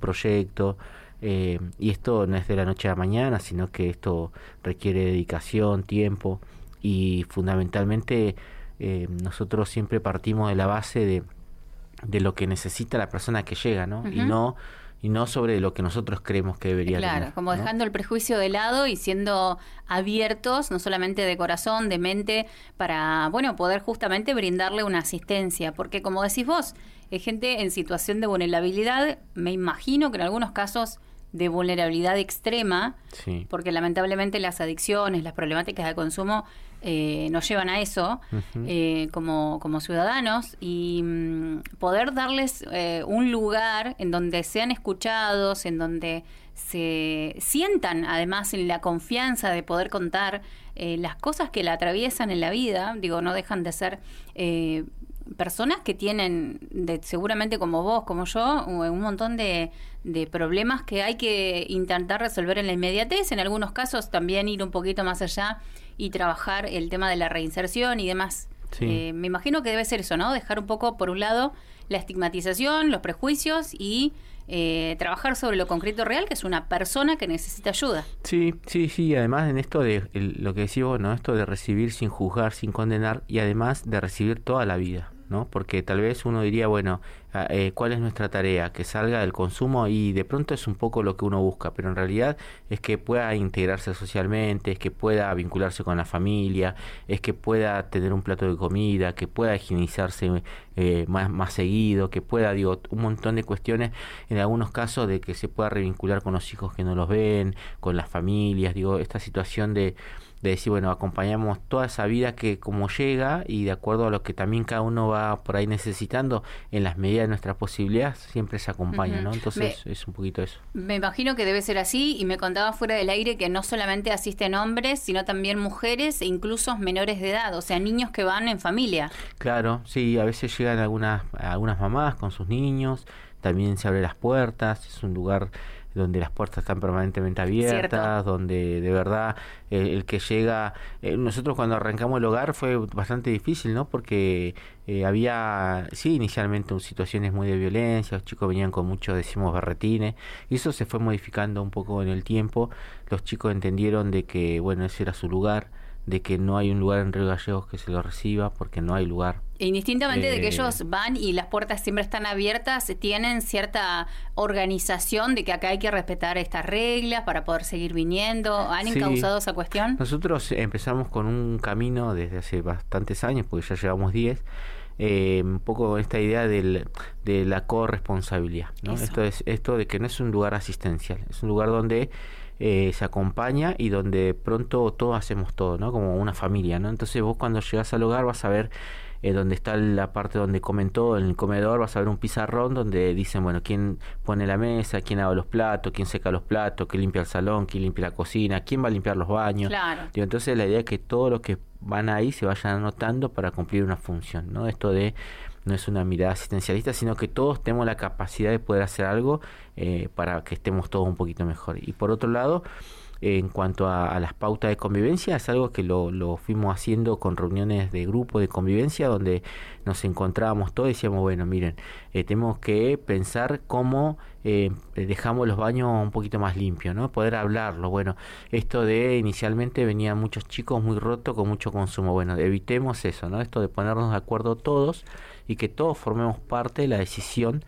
proyecto, y esto no es de la noche a la mañana, sino que esto requiere dedicación, tiempo, y fundamentalmente nosotros siempre partimos de la base de lo que necesita la persona que llega, ¿no? Uh-huh. Y no sobre lo que nosotros creemos que debería tener. Claro, como ¿no? dejando el prejuicio de lado y siendo abiertos, no solamente de corazón, de mente, para, bueno, poder justamente brindarle una asistencia. Porque como decís vos, hay gente en situación de vulnerabilidad, me imagino que en algunos casos de vulnerabilidad extrema, sí. porque lamentablemente las adicciones, las problemáticas de consumo nos llevan a eso, Uh-huh. como ciudadanos, y poder darles un lugar en donde sean escuchados, en donde se sientan además en la confianza de poder contar las cosas que la atraviesan en la vida. Digo, no dejan de ser personas que tienen, seguramente como vos, como yo, un montón de problemas que hay que intentar resolver en la inmediatez, en algunos casos también ir un poquito más allá y trabajar el tema de la reinserción y demás. Sí. Me imagino que debe ser eso, ¿no? Dejar un poco, por un lado, la estigmatización, los prejuicios y trabajar sobre lo concreto real, que es una persona que necesita ayuda. Sí, sí, sí, además en esto de lo que decís vos, ¿no? Esto de recibir sin juzgar, sin condenar, y además de recibir toda la vida, ¿no? Porque tal vez uno diría, bueno, ¿cuál es nuestra tarea? Que salga del consumo, y de pronto es un poco lo que uno busca, pero en realidad es que pueda integrarse socialmente, es que pueda vincularse con la familia, es que pueda tener un plato de comida, que pueda higienizarse más seguido, que pueda, digo, un montón de cuestiones, en algunos casos de que se pueda revincular con los hijos que no los ven, con las familias, digo, esta situación de decir, bueno, acompañamos toda esa vida que como llega, y de acuerdo a lo que también cada uno va por ahí necesitando, en las medidas de nuestras posibilidades, siempre se acompaña, ¿no? Entonces es un poquito eso. Me imagino que debe ser así, y me contaba fuera del aire que no solamente asisten hombres, sino también mujeres e incluso menores de edad, o sea, niños que van en familia. Claro, sí, a veces llegan algunas mamás con sus niños, también se abren las puertas, es un lugar donde las puertas están permanentemente abiertas, Cierto. donde de verdad el que llega, nosotros cuando arrancamos el hogar fue bastante difícil, ¿no? Porque había, sí, inicialmente situaciones muy de violencia, los chicos venían con muchos, decimos, berretines, y eso se fue modificando un poco en el tiempo. Los chicos entendieron de que, bueno, ese era su lugar, de que no hay un lugar en Río Gallegos que se lo reciba, porque no hay lugar. Indistintamente de que ellos van y las puertas siempre están abiertas, tienen cierta organización de que acá hay que respetar estas reglas para poder seguir viniendo. ¿Han encauzado esa cuestión? Nosotros empezamos con un camino desde hace bastantes años, porque ya llevamos 10, un poco esta idea de la corresponsabilidad, ¿no? Esto de que no es un lugar asistencial, es un lugar donde se acompaña y donde pronto todos hacemos todo, ¿no? Como una familia, ¿no? Entonces vos cuando llegas al hogar vas a ver donde está la parte donde comen todo, en el comedor vas a ver un pizarrón donde dicen, bueno, quién pone la mesa, quién lava los platos, quién seca los platos, quién limpia el salón, quién limpia la cocina, quién va a limpiar los baños. Claro. Digo, entonces la idea es que todos los que van ahí se vayan anotando para cumplir una función, ¿no? Esto de no es una mirada asistencialista, sino que todos tenemos la capacidad de poder hacer algo para que estemos todos un poquito mejor. Y por otro lado, en cuanto a las pautas de convivencia, es algo que lo fuimos haciendo con reuniones de grupo de convivencia, donde nos encontrábamos todos y decíamos, bueno, miren, tenemos que pensar cómo dejamos los baños un poquito más limpios, ¿no? Poder hablarlo. Bueno, esto de inicialmente venían muchos chicos muy rotos con mucho consumo. Bueno, evitemos eso, ¿no? Esto de ponernos de acuerdo todos y que todos formemos parte de la decisión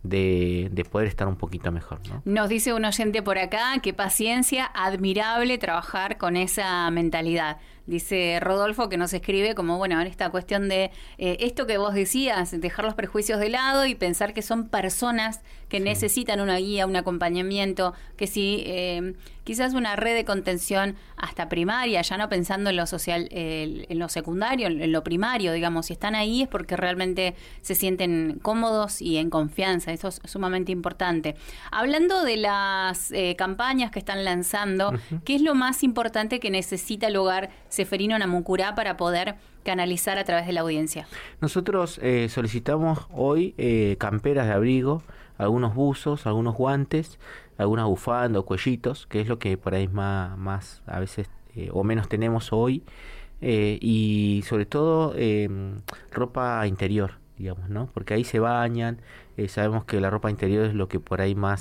de poder estar un poquito mejor, ¿no? Nos dice un oyente por acá, qué paciencia, admirable trabajar con esa mentalidad. Dice Rodolfo, que nos escribe como, bueno, en esta cuestión de esto que vos decías, dejar los prejuicios de lado y pensar que son personas que necesitan una guía, un acompañamiento, que si quizás una red de contención hasta primaria, ya no pensando en lo social, en lo secundario, en lo primario, digamos, si están ahí es porque realmente se sienten cómodos y en confianza. Eso es sumamente importante. Hablando de las campañas que están lanzando, ¿qué es lo más importante que necesita el hogar Ceferino Namuncurá para poder canalizar a través de la audiencia? Nosotros solicitamos hoy camperas de abrigo, algunos buzos, algunos guantes, algunas bufandas o cuellitos, que es lo que por ahí es más a veces o menos tenemos hoy, y sobre todo ropa interior, digamos, ¿no? Porque ahí se bañan, sabemos que la ropa interior es lo que por ahí más